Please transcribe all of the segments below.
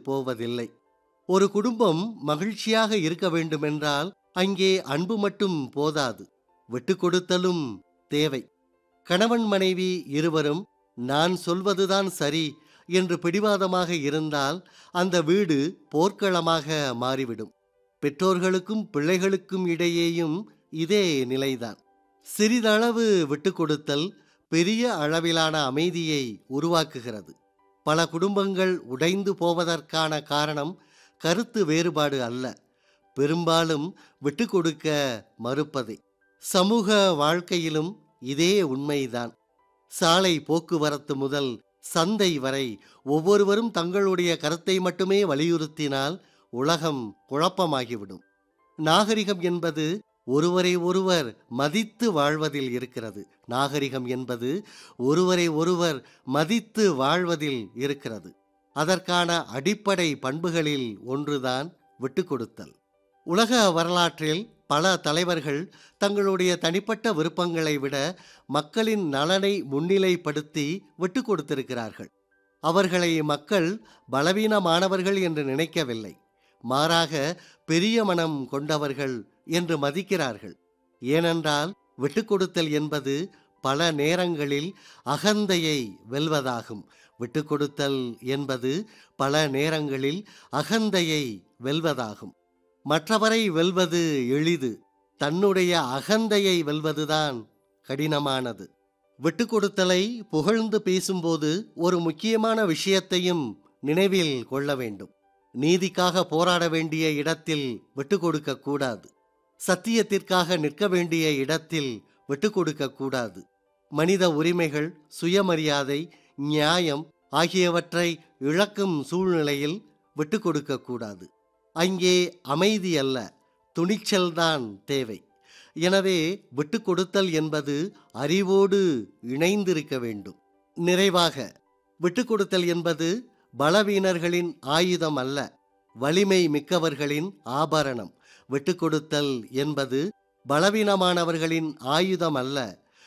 போவதில்லை. ஒரு குடும்பம் மகிழ்ச்சியாக இருக்க வேண்டுமென்றால் அங்கே அன்பு மட்டும் போதாது, விட்டு கொடுத்தலும் தேவை. கணவன் மனைவி இருவரும் நான் சொல்வதுதான் சரி என்று பிடிவாதமாக இருந்தால் அந்த வீடு போர்க்களமாக மாறிவிடும். பெற்றோர்களுக்கும் பிள்ளைகளுக்கும் இடையேயும் இதே நிலைதான். சிறிதளவு விட்டு கொடுத்தல் பெரிய அளவிலான அமைதியை உருவாக்குகிறது. பல குடும்பங்கள் உடைந்து போவதற்கான காரணம் கருத்து வேறுபாடு அல்ல, பெரும்பாலும் விட்டு கொடுக்க மறுப்பதே. சமூக வாழ்க்கையிலும் இதே உண்மைதான். சாலை போக்குவரத்து முதல் சந்தை வரை ஒவ்வொருவரும் தங்களுடைய கருத்தை மட்டுமே வலியுறுத்தினால் உலகம் குழப்பமாகிவிடும். நாகரிகம் என்பது ஒருவரை ஒருவர் மதித்து வாழ்வதில் இருக்கிறது. நாகரிகம் என்பது ஒருவரை ஒருவர் மதித்து வாழ்வதில் இருக்கிறது. அதற்கான அடிப்படை பண்புகளில் ஒன்றுதான் விட்டு கொடுத்தல். உலக வரலாற்றில் பல தலைவர்கள் தங்களுடைய தனிப்பட்ட விருப்பங்களை விட மக்களின் நலனை முன்னிலைப்படுத்தி விட்டு கொடுத்திருக்கிறார்கள். அவர்களை மக்கள் பலவீனமானவர்கள் என்று நினைக்கவில்லை, மாறாக பெரிய மனம் கொண்டவர்கள் என்று மதிக்கிறார்கள். ஏனென்றால் விட்டு கொடுத்தல் என்பது பல நேரங்களில் அகந்தையை வெல்வதாகும். விட்டு கொடுத்தல் என்பது பல நேரங்களில் அகந்தையை வெல்வதாகும். மற்றவரை வெல்வது எளிது, தன்னுடைய அகந்தையை வெல்வதுதான் கடினமானது. விட்டு கொடுத்தலை புகழ்ந்து பேசும்போது ஒரு முக்கியமான விஷயத்தையும் நினைவில் கொள்ள வேண்டும். நீதிக்காக போராட வேண்டிய இடத்தில் விட்டு கொடுக்க கூடாது. சத்தியத்திற்காக நிற்க வேண்டிய இடத்தில் விட்டு கொடுக்க கூடாது. மனித உரிமைகள், சுயமரியாதை, நியாயம் ஆகியவற்றை இழக்கும் சூழ்நிலையில் விட்டு கொடுக்க கூடாது. அங்கே அமைதி அல்ல, துணிச்சல்தான் தேவை. எனவே விட்டு கொடுத்தல் என்பது அறிவோடு இணைந்திருக்க வேண்டும். நிறைவாக, விட்டு கொடுத்தல் என்பது பலவீனர்களின் ஆயுதம் அல்ல, வலிமை மிக்கவர்களின் ஆபரணம். விட்டு கொடுத்தல் என்பது பலவீனமானவர்களின் ஆயுதம் அல்ல,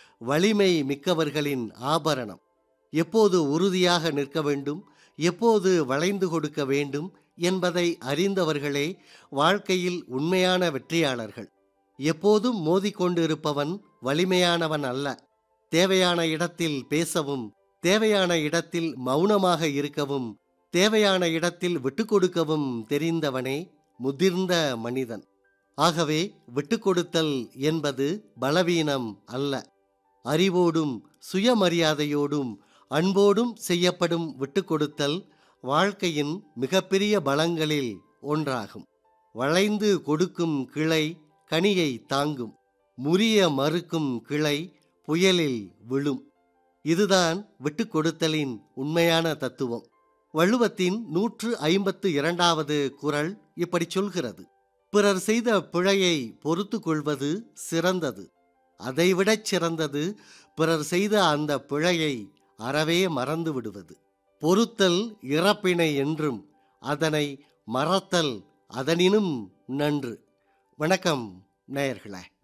வலிமை மிக்கவர்களின் ஆபரணம். எப்போது உறுதியாக நிற்க வேண்டும், எப்போது வளைந்து கொடுக்க வேண்டும் என்பதை அறிந்தவர்களே வாழ்க்கையில் உண்மையான வெற்றியாளர்கள். எப்போதும் மோதிக்கொண்டிருப்பவன் வலிமையானவன் அல்ல. தேவையான இடத்தில் பேசவும், தேவையான இடத்தில் மௌனமாக இருக்கவும், தேவையான இடத்தில் விட்டு கொடுக்கவும் தெரிந்தவனே முதிர்ந்த மனிதன். ஆகவே விட்டு கொடுத்தல் என்பது பலவீனம் அல்ல, அறிவோடும் சுயமரியாதையோடும் அன்போடும் செய்யப்படும் விட்டு கொடுத்தல் வாழ்க்கையின் மிகப்பெரிய பலங்களில் ஒன்றாகும். வளைந்து கொடுக்கும் கிளை கனியை தாங்கும், முறிய மறுக்கும் கிளை புயலில் விழும். இதுதான் விட்டு கொடுத்தலின் உண்மையான தத்துவம். வள்ளுவத்தின் 152வது குறள் இப்படி சொல்கிறது: பிறர் செய்த பிழையை பொறுத்து கொள்வது சிறந்தது, அதைவிடச் சிறந்தது பிறர் செய்த அந்த பிழையை அறவே மறந்து விடுவது. பொறுத்தல் இறப்பினை என்றும், அதனை மறத்தல் அதனினும் நன்று. வணக்கம் நேயர்களே.